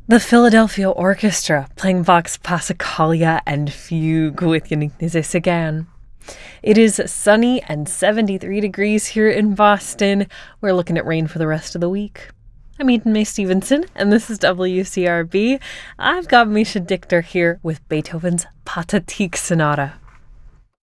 The Philadelphia Orchestra playing Bach's Passacaglia and Fugue with Yannick Nézet-Séguin. It is sunny and 73 degrees here in Boston. We're looking at rain for the rest of the week. I'm Eden May Stevenson, and this is WCRB. I've got Misha Dichter here with Beethoven's Pathetique Sonata.